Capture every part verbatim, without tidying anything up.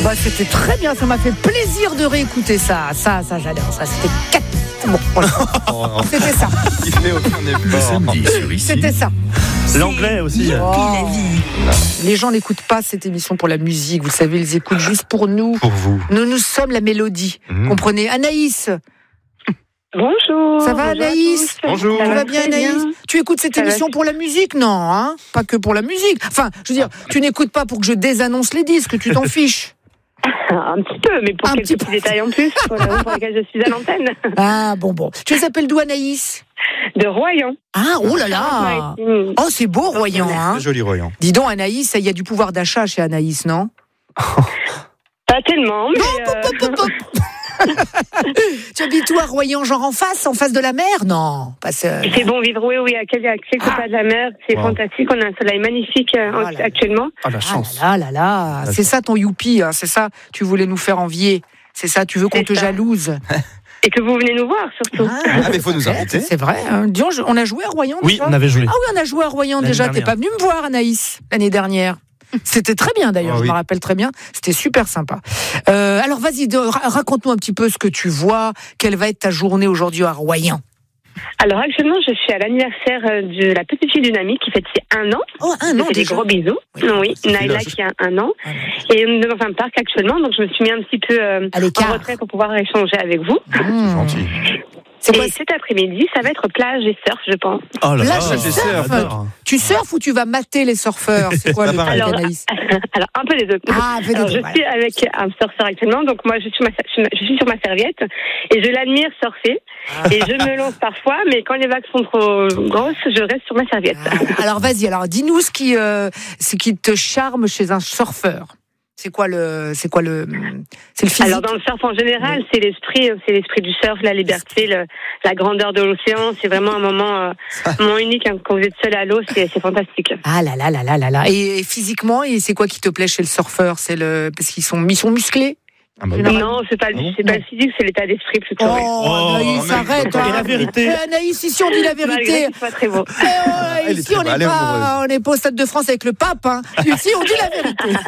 Bah, c'était très bien, ça m'a fait plaisir de réécouter ça. Ça, ça, j'adore. Ça, c'était quatre. Bon, voilà. Oh, C'était ça. il fait aucun effort. Le samedi sur ici. C'était ça. L'anglais aussi. Oh. Les gens n'écoutent pas cette émission pour la musique, vous savez, ils écoutent juste pour nous. Pour vous. Nous, nous sommes la mélodie. Mmh. Comprenez. Anaïs, Bonjour. ça va bonjour à Anaïs? tous. Bonjour. Ça tu va vas bien très Anaïs? Tu écoutes cette Ça va. émission pour la musique? Non, hein? Pas que pour la musique. Enfin, je veux dire, tu n'écoutes pas pour que je désannonce les disques, tu t'en fiches. Un petit peu, mais pour Un quelques petit petits peu. détails en plus, pour la raison pour laquelle je suis à l'antenne. Ah, bon, bon. Tu les appelles d'où Anaïs? De Royan. Ah, oh là là! Charente-Maritime. Oh, c'est beau, Royan, hein? C'est joli, Royan. Dis donc, Anaïs, il y a du pouvoir d'achat chez Anaïs, non? Pas tellement, mais. euh, Tu habites où à Royan, genre en face, en face de la mer? Non, pas ça. C'est bon vivre, oui, oui, à quelques, à quelques Ah. pas de la mer. C'est Wow. fantastique. On a un soleil magnifique euh, Oh là là. actuellement. Ah, la Ah chance. là là là là, c'est ça ton youpi, hein, c'est ça, tu voulais nous faire envier, c'est ça, tu veux qu'on C'est te ça. jalouse. Et que vous venez nous voir, surtout. Ah, mais faut nous inviter. C'est vrai, hein. Dis donc, je- on a joué à Royan Oui, déjà on avait joué. Ah oui, on a joué à Royan L'année déjà, t'es dernière. pas venu me voir Anaïs, l'année dernière. C'était très bien d'ailleurs, Ah je oui. me rappelle très bien, c'était super sympa. Euh, alors vas-y, de- ra- raconte-nous un petit peu ce que tu vois, quelle va être ta journée aujourd'hui à Royan. Alors, actuellement, je suis à l'anniversaire euh, de la petite fille d'une amie qui fête ses un an. Oh, un Je an fais des déjà. gros bisous. Oui. Oui, Ça fait Naïla l'âge. qui a un an. Ah, non. Et on est dans un parc actuellement, donc je me suis mis un petit peu euh, À en l'écart. retrait pour pouvoir échanger avec vous. Mmh. Gentil. C'est quoi, Et cet après-midi, ça va être plage et surf, je pense. Oh là Là, là, je surfe. j'adore. tu surfes ou tu vas mater les surfeurs? C'est quoi le Pas truc, Alors, Anaïs? alors, un peu les deux. Ah, fais les Alors, deux, je voilà. suis avec un surfeur actuellement, donc moi, je suis, ma, je suis sur ma serviette et je l'admire surfer. Et je me lance parfois, mais quand les vagues sont trop grosses, je reste sur ma serviette. Ah, alors vas-y, alors dis-nous ce qui, euh, ce qui te charme chez un surfeur. C'est quoi le, c'est quoi le, c'est le physique. Alors dans le surf en général, c'est l'esprit, c'est l'esprit du surf, la liberté, le, la grandeur de l'océan. C'est vraiment un moment, euh, un moment unique hein, quand vous êtes seul à l'eau, c'est, c'est fantastique. Ah là là là là là là. Et, et physiquement, et c'est quoi qui te plaît chez le surfeur? C'est le, parce qu'ils sont, ils sont musclés. Ah bah oui. Non, c'est pas, le- Ah bon c'est pas le physique, c'est l'état d'esprit plutôt. oui. Oh, Anaïs, mais- arrête. Et hein. la vérité. Eh, Anaïs, ici on dit la Malgré vérité. que c'est pas très beau. Eh, oh, Elle est ici très on bonne, elle n'est est pas, on n'est pas au Stade de France avec le pape. Hein. Ici on dit la vérité.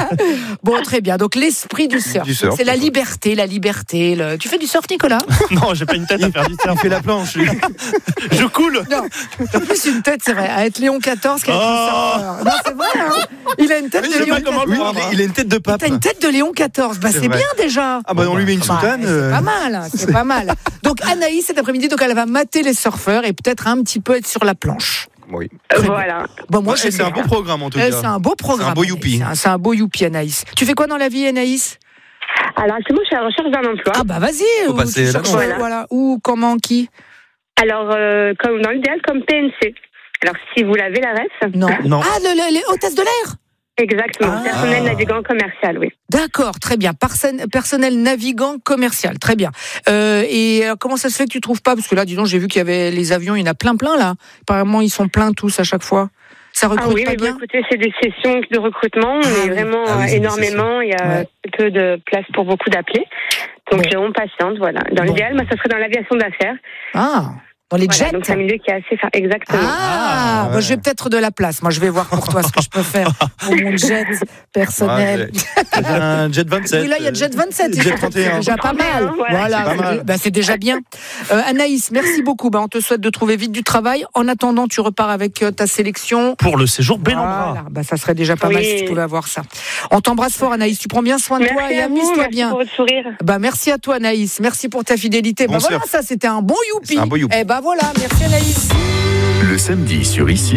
Bon, très bien. Donc l'esprit du surf, Du surf, c'est la c'est ça. liberté, la liberté. le- Tu fais du surf, Nicolas? Non, j'ai pas une tête à faire du Il surf. fait la planche, lui. Je coule. Non, t'as plus une tête, c'est vrai, à être Léon quatorze qu'à être Oh. un surfeur. Non, c'est vrai, hein. Il a une tête Oui, de je sais Léon pas comment le Oui, quatorze. prendre. il a une tête de pape. T'as une tête de Léon quatorze. Bah, C'est c'est vrai. bien déjà. Ah bah on lui met une Bah, soutane. c'est euh, pas mal, hein, c'est pas mal. Donc Anaïs, cet après-midi, donc elle va mater les surfeurs et peut-être un petit peu être sur la planche. Oui. Euh, Voilà. Bon, moi, Ouais, j'aime c'est un bien. beau programme en tout Eh, cas. c'est un beau programme. C'est un beau Anaïs. youpi. C'est un- C'est un beau youpi, Anaïs. Tu fais quoi dans la vie, Anaïs? Alors actuellement, je suis à la recherche d'un emploi. Ah bah vas-y. Faut où passer tu l'annonce. cherches, Voilà. voilà. Où, comment, qui? Alors, euh, comme dans l'idéal, comme P N C. Alors, si vous l'avez, la ref. Non. Non. Ah, le- le- les hôtesses de l'air. Exactement. Ah. Personnel navigant commercial, oui. D'accord, très bien. Parsen- personnel navigant commercial, très bien. Euh, et euh, comment ça se fait que tu trouves pas? Parce que là, dis donc, j'ai vu qu'il y avait les avions, il y en a plein, plein là. Apparemment, ils sont pleins tous à chaque fois. Ça recrute Ah oui, pas mais bon, bien. écoutez, c'est des sessions de recrutement, Ah mais oui. vraiment Ah oui, euh, c'est des énormément. Il y a Ouais. peu de place pour beaucoup d'appelés. Donc, Bon. euh, on patiente, voilà. Dans Bon. l'idéal, moi, ça serait dans l'aviation d'affaires. Ah, dans les Voilà, jets. donc, c'est un milieu qui est assez... fa- Exactement. Ah, Ah, moi, ouais. je vais peut-être de la place. Moi, je vais voir pour toi ce que je peux faire pour mon jet personnel. Ouais, j'ai un Jet vingt-sept. Oui, là, il y a Jet vingt-sept. Jet trente et un. C'est déjà pas mal. Voilà, Voilà, c'est pas mal. bah, c'est déjà bien. Euh, Anaïs, merci beaucoup. Bah, on te souhaite de trouver vite du travail. En attendant, tu repars avec euh, ta sélection. Pour le séjour Bellambra. Voilà, bah, ça serait déjà pas mal Oui. si tu pouvais avoir ça. On t'embrasse fort, Anaïs. Tu prends bien soin de toi Merci et à vous, amuse-toi merci bien. pour votre sourire. Bah, merci à toi, Anaïs. Merci pour ta fidélité. Bon bah, voilà, surf. ça, c'était un bon youpi. C'est un beau youpi. Eh bah, voilà, merci, Anaïs. Le samedi sur ici.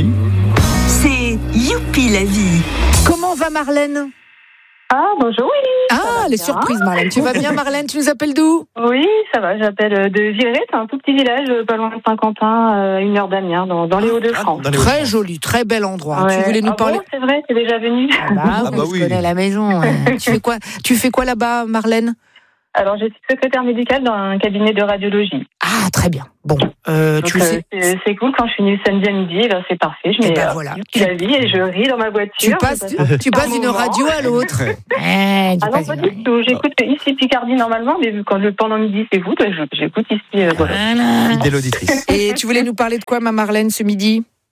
C'est Youpi la vie. Comment va Marlène? Ah, bonjour, oui. Ah, les surprises, Marlène. Tu vas bien, Marlène? Tu nous appelles d'où? Oui, ça va, j'appelle euh, de Villeray, c'est un tout petit village, euh, pas loin de Saint-Quentin, euh, une heure d'Amiens, dans, dans les Hauts-de-France. Dans les Très Hauts-de-France. joli, très bel endroit. Ouais. Tu voulais nous Ah parler? bon, c'est vrai, c'est déjà venu. Ah bah, Ah bah je oui. connais la maison. ouais. tu fais quoi? Tu fais quoi là-bas, Marlène? Alors, je suis secrétaire médicale dans un cabinet de radiologie. Ah, très bien. Bon, euh, Donc, tu euh, sais. c'est, c'est cool, quand je suis venue samedi à midi, ben, c'est parfait, je Eh mets ben euh, voilà. Youpi la vie et je ris dans ma voiture. Tu je passes, passe un tu passes bon d'une moment. radio à l'autre. Eh, tu Ah non, passes pas d'une- du tout. J'écoute ici Picardie normalement, mais vu quand le pendant midi c'est vous, ben, je- j'écoute ici. euh, voilà. Voilà. Fidèle auditrice. Et tu voulais nous parler de quoi, ma Marlène, ce midi?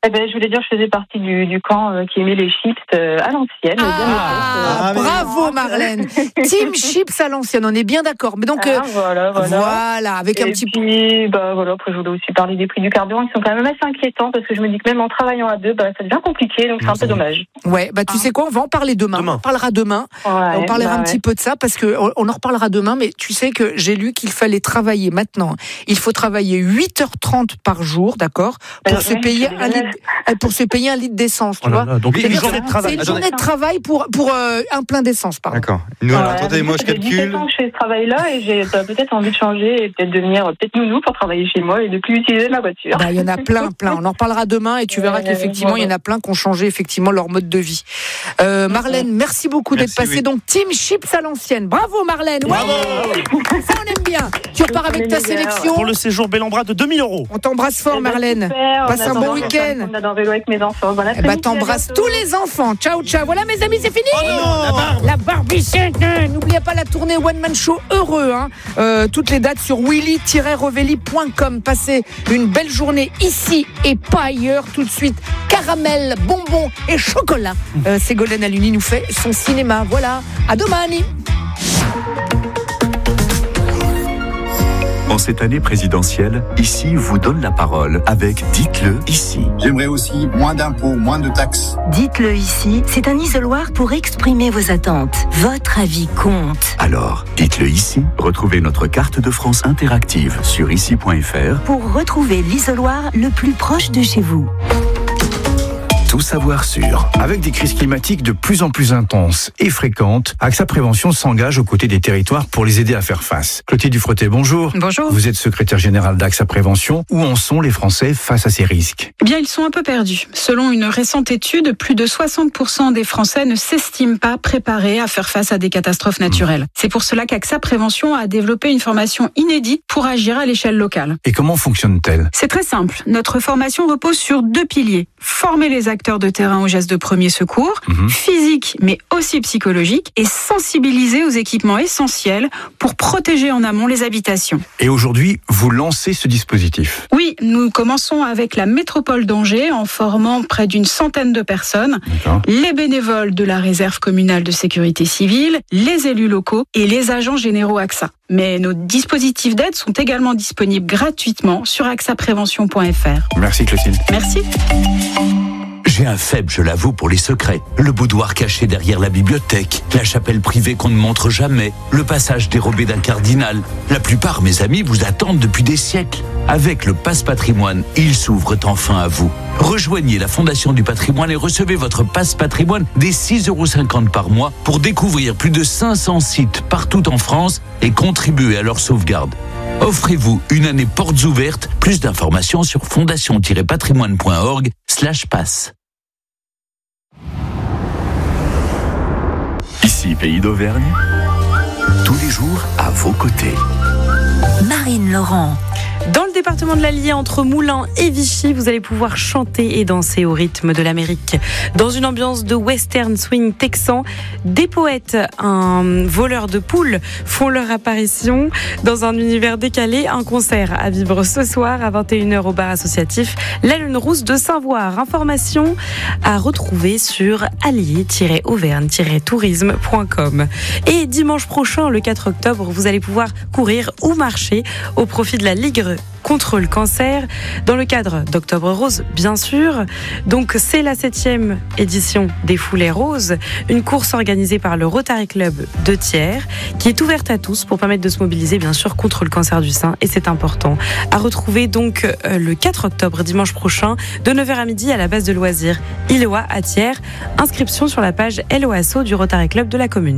Eh ben, je voulais dire, je faisais partie du, du camp euh, qui aimait les chips euh, à l'ancienne. Ah, bien Ah, mais bravo Marlène. Team Chips à l'ancienne, on est bien d'accord. Mais donc, ah, euh, voilà, voilà. voilà, avec Et un petit puis, bah, voilà, après, je voulais aussi parler des prix du carburant qui sont quand même assez inquiétants parce que je me dis que même en travaillant à deux, bah, ça devient compliqué, donc c'est un peu dommage. Ouais, bah tu sais quoi, on va en parler demain. Demain. On parlera demain. Ouais, on parlera bah, un ouais. petit peu de ça parce que on, on en reparlera demain. Mais tu sais que j'ai lu qu'il fallait travailler maintenant. Il faut travailler huit heures trente par jour, d'accord, pour Ouais, se ouais, payer c'est un déjà- litre, euh, pour se payer un litre d'essence, tu Oh là vois. là, donc Oui, une oui, journée de C'est travail. une Attendez. journée de travail pour pour euh, un plein d'essence, pardon. D'accord. Nous, Ouais, attendez, moi, je ça fait dix-sept calcule. ans que je fais ce travail-là et j'ai bah, peut-être envie de changer et peut-être devenir euh, peut-être nounou pour travailler chez moi et de plus utiliser ma voiture. Bah, il y en a plein, plein. On en reparlera demain et tu verras Ouais, qu'effectivement, il y en a plein qui ont changé effectivement leur mode de vie. Euh, Marlène, merci beaucoup d'être Merci, passée. oui. Donc, Team Chips à l'ancienne. Bravo Marlène. Ouais. Bravo. Ça, on aime bien. Tu repars avec ta On est meilleurs. sélection. Pour le séjour Bellambra de deux mille euros. On t'embrasse fort, Eh ben, Marlène. super, Passe en un bon attendant, week-end. On a dans le vélo avec mes enfants. Bon Eh après-midi, bah, à t'embrasses bientôt. tous les enfants. Ciao, ciao. Voilà, mes amis, c'est fini. Oh non, la barbe. La barbichette. hein. N'oubliez pas la tournée One Man Show heureux. Hein. Euh, toutes les dates sur willy tiret revelli point com. Passez une belle journée ici et pas ailleurs. Tout de suite, caramel, bonbons et chocolat. Euh, Ségolène Haluni nous fait son cinéma. Voilà. À domani. En cette année présidentielle, ici vous donne la parole avec Dites-le ici. J'aimerais aussi moins d'impôts, moins de taxes. Dites-le ici, c'est un isoloir pour exprimer vos attentes. Votre avis compte. Alors, dites-le ici. Retrouvez notre carte de France interactive sur ici point f r. Pour retrouver l'isoloir le plus proche de chez vous. Tout savoir sur. Avec des crises climatiques de plus en plus intenses et fréquentes, AXA Prévention s'engage aux côtés des territoires pour les aider à faire face. Clotilde Dufretet, bonjour. Bonjour. Vous êtes secrétaire générale d'AXA Prévention. Où en sont les Français face à ces risques ? Eh bien, ils sont un peu perdus. Selon une récente étude, plus de soixante pour cent des Français ne s'estiment pas préparés à faire face à des catastrophes naturelles. C'est pour cela qu'AXA Prévention a développé une formation inédite pour agir à l'échelle locale. Et comment fonctionne-t-elle ? C'est très simple. Notre formation repose sur deux piliers. Former les acteurs de terrain aux gestes de premier secours, Mhm. physique mais aussi psychologique, et sensibiliser aux équipements essentiels pour protéger en amont les habitations. Et aujourd'hui, vous lancez ce dispositif. Oui, nous commençons avec la métropole d'Angers en formant près d'une centaine de personnes, D'accord. les bénévoles de la réserve communale de sécurité civile, les élus locaux et les agents généraux AXA. Mais nos dispositifs d'aide sont également disponibles gratuitement sur axa prévention point f r. Merci Clotilde. Merci. J'ai un faible, je l'avoue, pour les secrets. Le boudoir caché derrière la bibliothèque, la chapelle privée qu'on ne montre jamais, le passage dérobé d'un cardinal. La plupart, mes amis, vous attendent depuis des siècles. Avec le Passe Patrimoine, ils s'ouvrent enfin à vous. Rejoignez la Fondation du Patrimoine et recevez votre Passe Patrimoine dès six euros cinquante par mois pour découvrir plus de cinq cents sites partout en France et contribuer à leur sauvegarde. Offrez-vous une année portes ouvertes. Plus d'informations sur fondation tiret patrimoine point org slash passe. Ici, Pays d'Auvergne. Tous les jours, à vos côtés. Marine Laurent. Dans le département de l'Allier, entre Moulins et Vichy, vous allez pouvoir chanter et danser au rythme de l'Amérique. Dans une ambiance de western swing texan, des poètes, un voleur de poules font leur apparition dans un univers décalé. Un concert à vivre ce soir à vingt et une heures au bar associatif La Lune Rousse de Saint-Voir. Information à retrouver sur allier tiret auvergne tiret tourisme point com. Et dimanche prochain, le quatre octobre, vous allez pouvoir courir ou marcher au profit de la Ligue contre le cancer, dans le cadre d'Octobre Rose, bien sûr. Donc, c'est la septième édition des Foulées Roses, une course organisée par le Rotary Club de Thiers, qui est ouverte à tous pour permettre de se mobiliser, bien sûr, contre le cancer du sein, et c'est important. À retrouver donc euh, le quatre octobre, dimanche prochain, de neuf heures à midi à la base de loisirs Iloa à Thiers. Inscription sur la page L O A S O du Rotary Club de la commune.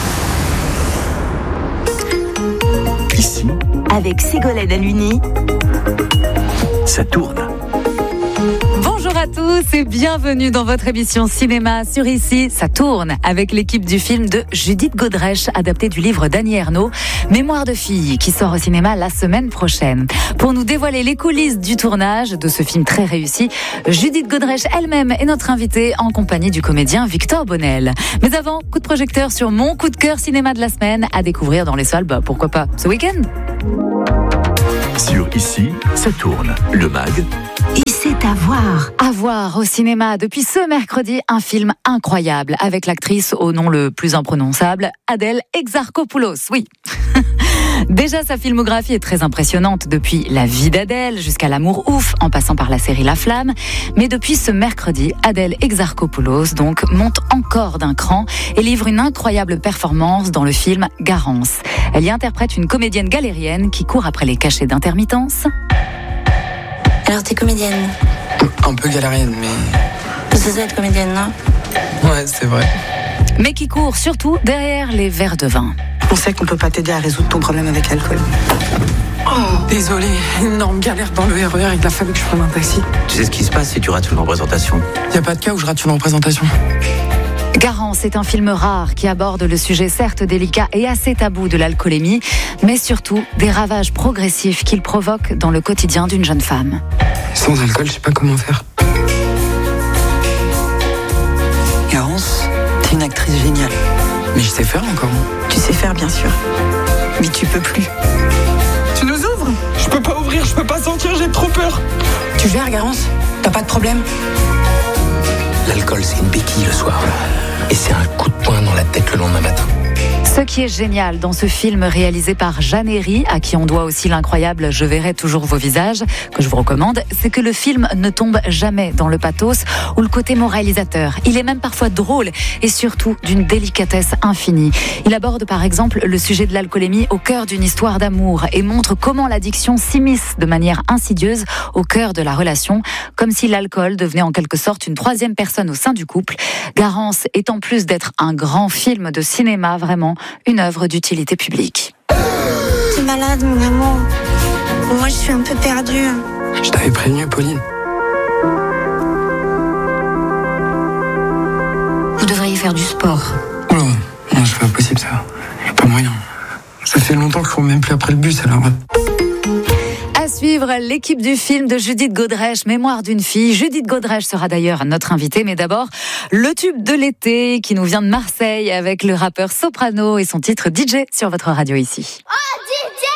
Ici, Avec Ségolène Haluni. ça tourne. Bonjour à tous et bienvenue dans votre émission cinéma sur Ici, ça tourne avec l'équipe du film de Judith Godrèche, adapté du livre d'Annie Ernaux, Mémoire de fille, qui sort au cinéma la semaine prochaine. Pour nous dévoiler les coulisses du tournage de ce film très réussi, Judith Godrèche elle-même est notre invitée en compagnie du comédien Victor Bonnel. Mais avant, coup de projecteur sur mon coup de cœur cinéma de la semaine à découvrir dans les salles, bah pourquoi pas ce week-end. Sur Ici, ça tourne. Le mag. Et c'est à voir. À voir au cinéma depuis ce mercredi, un film incroyable avec l'actrice au nom le plus imprononçable, Adèle Exarchopoulos. Oui. Déjà, sa filmographie est très impressionnante, depuis La vie d'Adèle jusqu'à L'amour ouf, en passant par la série La Flamme. Mais depuis ce mercredi, Adèle Exarchopoulos donc monte encore d'un cran et livre une incroyable performance dans le film Garance. Elle y interprète une comédienne galérienne qui court après les cachets d'intermittence. Alors t'es comédienne? Un peu galérienne, mais... C'est ça être comédienne, non? Ouais, c'est vrai. Mais qui court surtout derrière les verres de vin. On sait qu'on peut pas t'aider à résoudre ton problème avec l'alcool. Oh, désolé, énorme galère dans le R E R, il a fallu que je prenne un taxi. Tu sais ce qui se passe si tu rates une représentation? Y a pas de cas où je rate une représentation. Garance est un film rare qui aborde le sujet certes délicat et assez tabou de l'alcoolémie, mais surtout des ravages progressifs qu'il provoque dans le quotidien d'une jeune femme. Sans alcool, je sais pas comment faire. Garance, t'es une actrice géniale. Mais je sais faire encore. Tu sais faire, bien sûr. Mais tu peux plus. Tu nous ouvres? Je peux pas ouvrir, je peux pas sortir, j'ai trop peur. Tu gères, Garance? T'as pas de problème? L'alcool, c'est une béquille le soir. Et c'est un coup de poing dans la tête le lendemain matin. Ce qui est génial dans ce film réalisé par Jeanne Herry, à qui on doit aussi l'incroyable Je verrai toujours vos visages, que je vous recommande, c'est que le film ne tombe jamais dans le pathos ou le côté moralisateur. Il est même parfois drôle et surtout d'une délicatesse infinie. Il aborde par exemple le sujet de l'alcoolémie au cœur d'une histoire d'amour et montre comment l'addiction s'immisce de manière insidieuse au cœur de la relation, comme si l'alcool devenait en quelque sorte une troisième personne au sein du couple. Garance est en plus d'être un grand film de cinéma, vraiment une œuvre d'utilité publique. T'es malade, mon amour. Moi, je suis un peu perdue. Je t'avais prévenu, Pauline. Vous devriez faire du sport. Oh non, non, c'est pas possible ça. Y a pas moyen. Ça fait longtemps que je cours même plus après le bus, alors... À suivre, l'équipe du film de Judith Godrèche, Mémoire d'une fille. Judith Godrèche sera d'ailleurs notre invitée, mais d'abord, le tube de l'été qui nous vient de Marseille avec le rappeur Soprano et son titre D J sur votre radio ici. Oh, D J!